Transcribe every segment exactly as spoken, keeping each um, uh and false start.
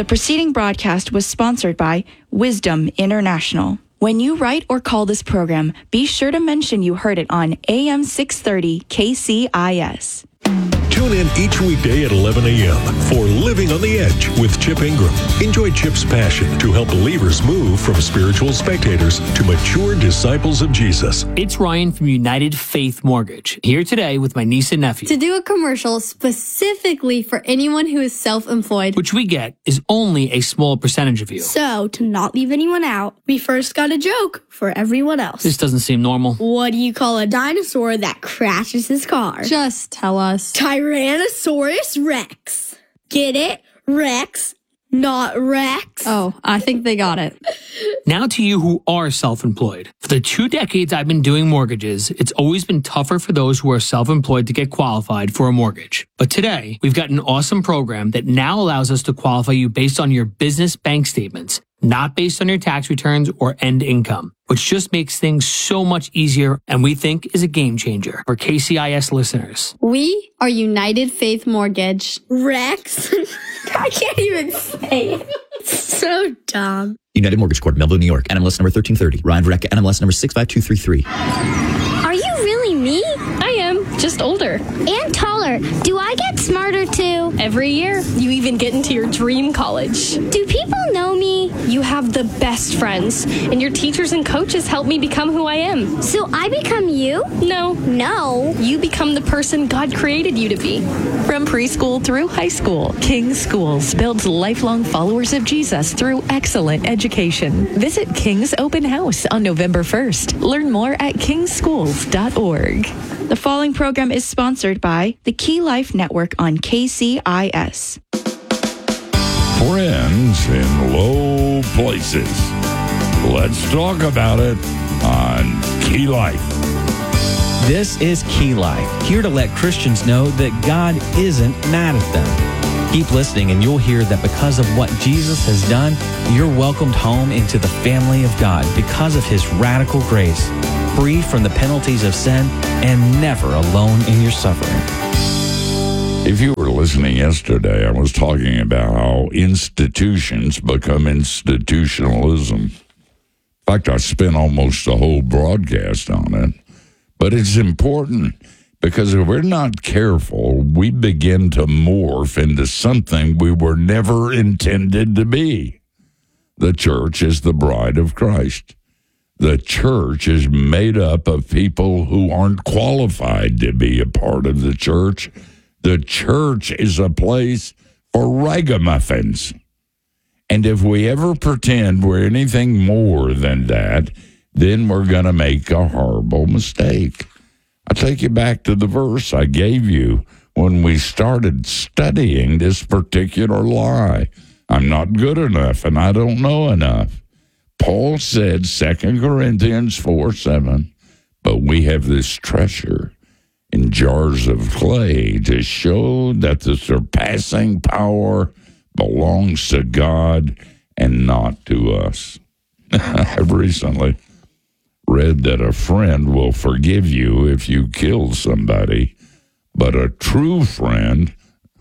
The preceding broadcast was sponsored by Wisdom International. When you write or call this program, be sure to mention you heard it on A M six thirty K C I S. Tune in each weekday at eleven a.m. for Living on the Edge with Chip Ingram. Enjoy Chip's passion to help believers move from spiritual spectators to mature disciples of Jesus. It's Ryan from United Faith Mortgage, here today with my niece and nephew. To do a commercial specifically for anyone who is self-employed, which we get is only a small percentage of you. So, to not leave anyone out, we first got a joke for everyone else. This doesn't seem normal. What do you call a dinosaur that crashes his car? Just tell us. Tyrannosaurus Rex. Get it? Rex, not Rex. Oh, I think they got it. Now to you who are self-employed. For the two decades I've been doing mortgages, it's always been tougher for those who are self-employed to get qualified for a mortgage. But today, we've got an awesome program that now allows us to qualify you based on your business bank statements, not based on your tax returns or end income, which just makes things so much easier and we think is a game changer for K C I S listeners. We are United Faith Mortgage. Rex? I can't even say it. It's so dumb. United Mortgage Corp, Melville, New York. N M L S number thirteen thirty. Ryan Vreck, N M L S number six five two three three. Are you really me? I am, just older. And taller. Do I get smarter too? Every year. You even get into your dream college. Do people know me? You have the best friends, and your teachers and coaches help me become who I am. So I become you? No. No. You become the person God created you to be. From preschool through high school, King's Schools builds lifelong followers of Jesus through excellent education. Visit King's Open House on November first. Learn more at kings schools dot org. The following program is sponsored by the Key Life Network on K C I S. Friends in low places. Let's talk about it on Key Life. This is Key Life, here to let Christians know that God isn't mad at them. Keep listening and you'll hear that because of what Jesus has done, you're welcomed home into the family of God because of his radical grace, free from the penalties of sin and never alone in your suffering. If you were listening yesterday, I was talking about how institutions become institutionalism. In fact, I spent almost a whole broadcast on it. But it's important because if we're not careful, we begin to morph into something we were never intended to be. The church is the bride of Christ. The church is made up of people who aren't qualified to be a part of the church. The church is a place for ragamuffins. And if we ever pretend we're anything more than that, then we're going to make a horrible mistake. I'll take you back to the verse I gave you when we started studying this particular lie. I'm not good enough and I don't know enough. Paul said, Second Corinthians four seven, but we have this treasure in jars of clay to show that the surpassing power belongs to God and not to us. I recently read that a friend will forgive you if you kill somebody, but a true friend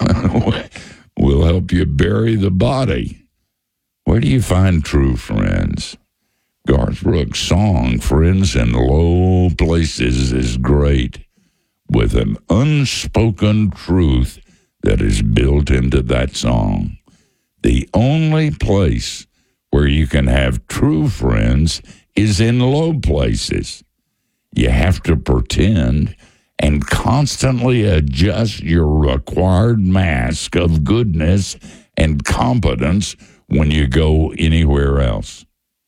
will help you bury the body. Where do you find true friends? Garth Brooks' song, Friends in Low Places, is great, with an unspoken truth that is built into that song. The only place where you can have true friends is in low places. You have to pretend and constantly adjust your required mask of goodness and competence when you go anywhere else.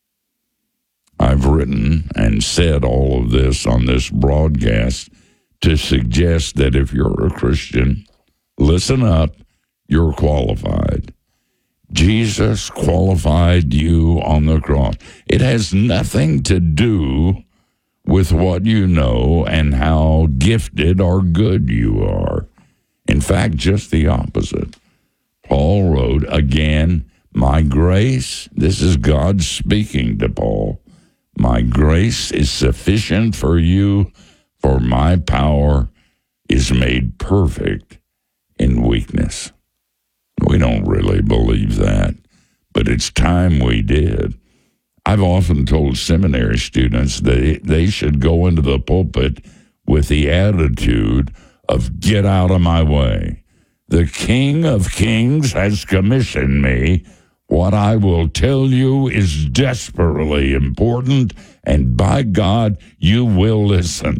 I've written and said all of this on this broadcast to suggest that if you're a Christian, listen up, you're qualified. Jesus qualified you on the cross. It has nothing to do with what you know and how gifted or good you are. In fact, just the opposite. Paul wrote, again, my grace, this is God speaking to Paul, my grace is sufficient for you, for my power is made perfect in weakness. We don't really believe that. but it's time we did. I've often told seminary students that they should go into the pulpit with the attitude of get out of my way. The King of Kings has commissioned me. What I will tell you is desperately important, and by God, you will listen.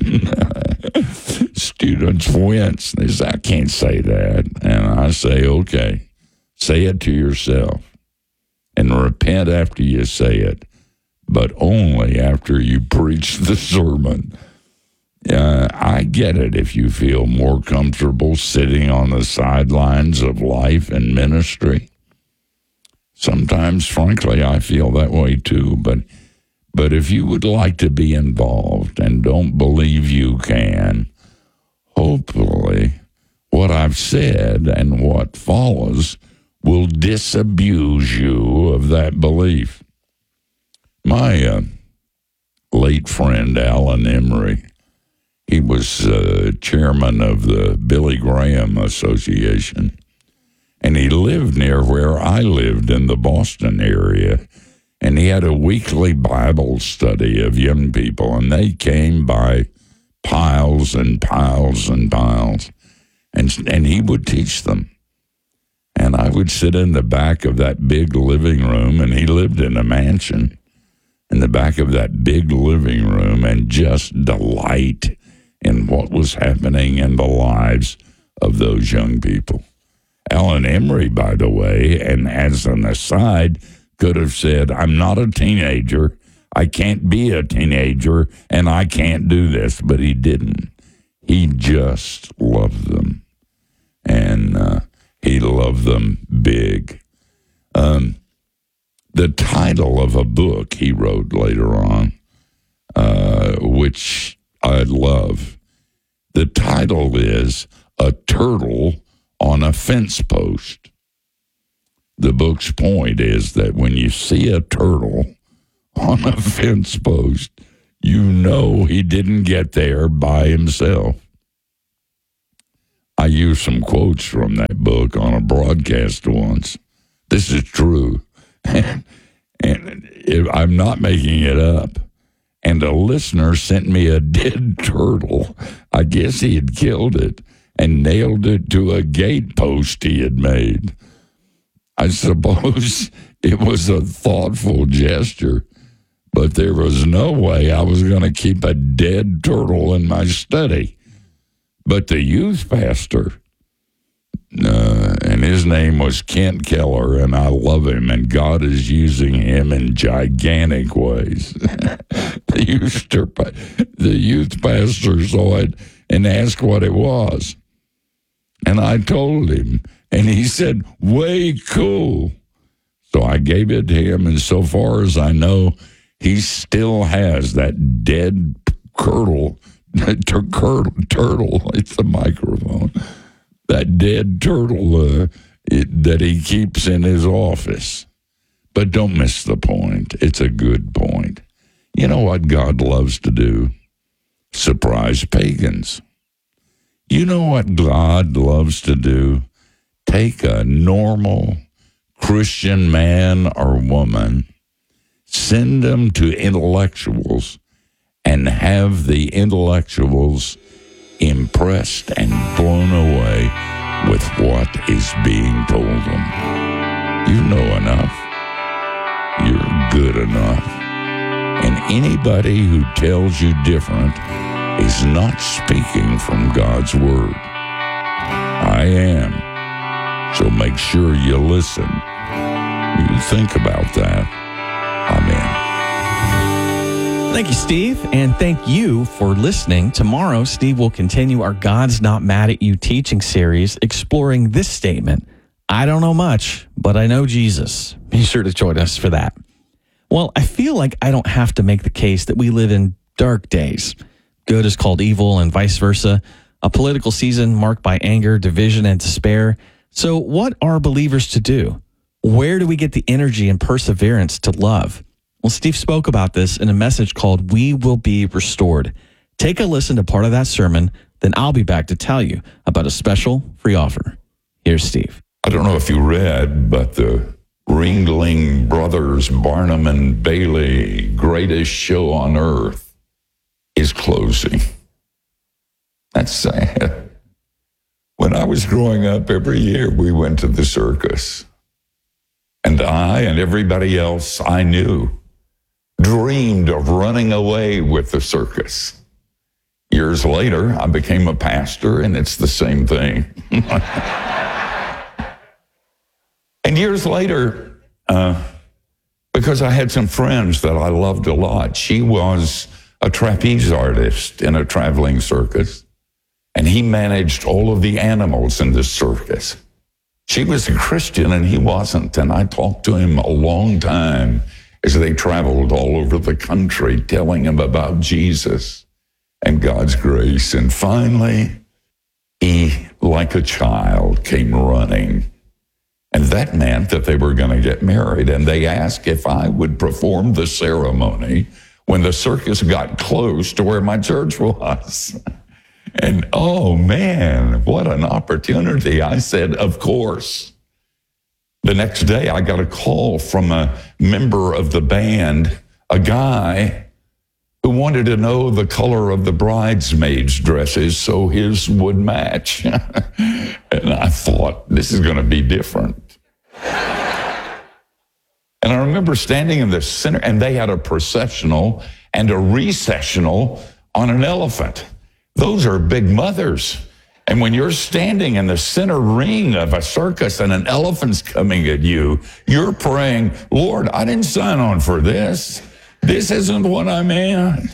Students wince. They say, I can't say that. And I say, okay, say it to yourself and repent after you say it, but only after you preach the sermon. Uh, I get it if you feel more comfortable sitting on the sidelines of life and ministry. Sometimes, frankly, I feel that way too, but but if you would like to be involved and don't believe you can, hopefully what I've said and what follows will disabuse you of that belief. My uh, late friend, Alan Emery, he was uh, chairman of the Billy Graham Association, and he lived near where I lived in the Boston area, and he had a weekly Bible study of young people, and they came by piles and piles and piles, and, and he would teach them. And I would sit in the back of that big living room, and he lived in a mansion, in the back of that big living room, and just delight in what was happening in the lives of those young people. Alan Emery, by the way, and as an aside, could have said, I'm not a teenager, I can't be a teenager, and I can't do this, but he didn't. He just loved them, and uh, he loved them big. Um, the title of a book he wrote later on, uh, which I love, the title is A Turtle on a Fence Post. The book's point is that when you see a turtle on a fence post, you know he didn't get there by himself. I used some quotes from that book on a broadcast once. This is true. And, and it, I'm not making it up. And a listener sent me a dead turtle. I guess he had killed it and nailed it to a gate post he had made. I suppose it was a thoughtful gesture, but there was no way I was going to keep a dead turtle in my study. But the youth pastor, uh, and his name was Kent Keller, and I love him, and God is using him in gigantic ways. the, youth, the youth pastor saw it and asked what it was. And I told him, and he said, way cool. So I gave it to him, and so far as I know, he still has that dead turtle, turtle, turtle, it's a microphone, that dead turtle uh, it, that he keeps in his office. But don't miss the point. It's a good point. You know what God loves to do? Surprise pagans. You know what God loves to do? Take a normal Christian man or woman, send them to intellectuals, and have the intellectuals impressed and blown away with what is being told them. You know enough. You're good enough. And anybody who tells you different is not speaking from God's word. I am. So make sure you listen. You think about that. Amen. Thank you, Steve, and thank you for listening. Tomorrow, Steve will continue our God's Not Mad at You teaching series, exploring this statement, I don't know much, but I know Jesus. Be sure to join us for that. Well, I feel like I don't have to make the case that we live in dark days. Good is called evil and vice versa. A political season marked by anger, division, and despair. So what are believers to do? Where do we get the energy and perseverance to love? Well, Steve spoke about this in a message called We Will Be Restored. Take a listen to part of that sermon, then I'll be back to tell you about a special free offer. Here's Steve. I don't know if you read, but the Ringling Brothers, Barnum and Bailey, greatest show on earth, is closing. That's sad. When I was growing up, every year we went to the circus. And I and everybody else I knew dreamed of running away with the circus. Years later, I became a pastor, and it's the same thing. And years later, uh, because I had some friends that I loved a lot, she was a trapeze artist in a traveling circus, and he managed all of the animals in the circus. She was a Christian, and he wasn't, and I talked to him a long time as they traveled all over the country, telling him about Jesus and God's grace. And finally, he, like a child, came running. And that meant that they were going to get married. And they asked if I would perform the ceremony when the circus got close to where my church was. And oh man, what an opportunity. I said, of course. The next day, I got a call from a member of the band, a guy who wanted to know the color of the bridesmaids' dresses so his would match. And I thought, this is going to be different. And I remember standing in the center, and they had a processional and a recessional on an elephant. Those are big mothers. And when you're standing in the center ring of a circus and an elephant's coming at you, you're praying, Lord, I didn't sign on for this. This isn't what I'm in.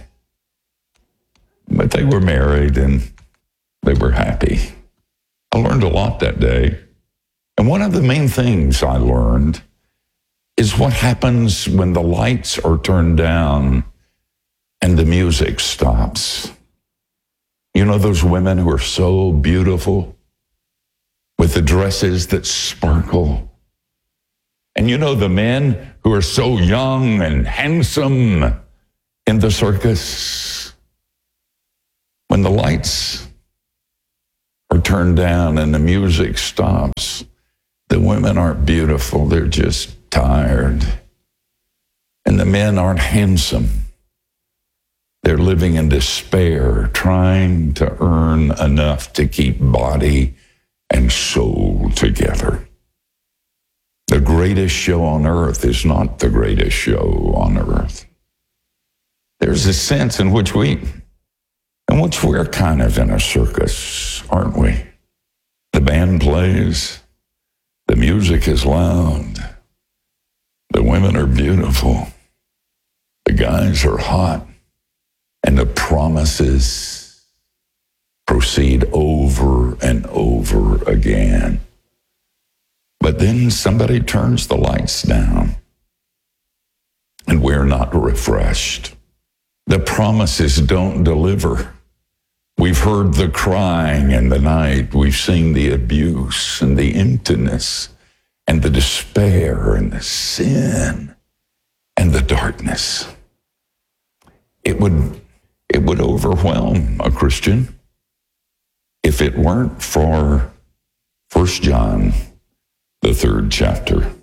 But they were married and they were happy. I learned a lot that day. And one of the main things I learned is what happens when the lights are turned down and the music stops. You know those women who are so beautiful with the dresses that sparkle? And you know the men who are so young and handsome in the circus? When the lights are turned down and the music stops, the women aren't beautiful, they're just tired. And the men aren't handsome. They're living in despair, trying to earn enough to keep body and soul together. The greatest show on earth is not the greatest show on earth. There's a sense in which we, in which we're kind of in a circus, aren't we? The band plays, the music is loud, the women are beautiful, the guys are hot, and the promises proceed over and over again. But then somebody turns the lights down, and we're not refreshed. The promises don't deliver. We've heard the crying in the night. We've seen the abuse and the emptiness and the despair and the sin and the darkness. It would It would overwhelm a Christian if it weren't for First John, the third chapter.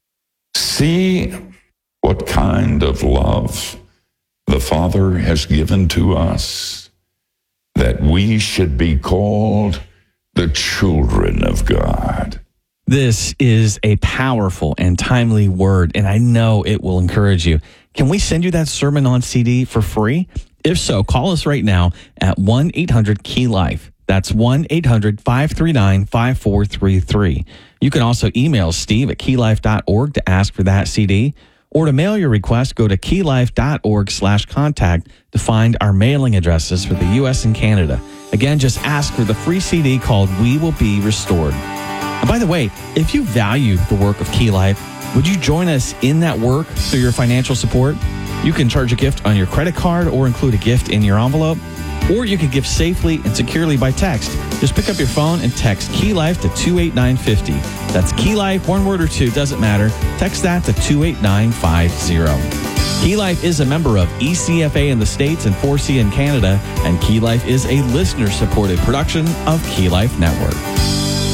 See what kind of love the Father has given to us, that we should be called the children of God. This is a powerful and timely word, and I know it will encourage you. Can we send you that sermon on C D for free? If so, call us right now at one eight hundred key life. That's one eight hundred five three nine five four three three. You can also email Steve at key life dot org to ask for that C D. Or to mail your request, go to key life dot org slash contact to find our mailing addresses for the U S and Canada. Again, just ask for the free C D called We Will Be Restored. And by the way, if you value the work of Key Life, would you join us in that work through your financial support? You can charge a gift on your credit card or include a gift in your envelope. Or you can give safely and securely by text. Just pick up your phone and text Key Life to two eight nine five zero. That's Key Life, one word or two, doesn't matter. Text that to two eight nine five zero. Key Life is a member of E C F A in the States and four C in Canada, and Key Life is a listener-supported production of Key Life Network.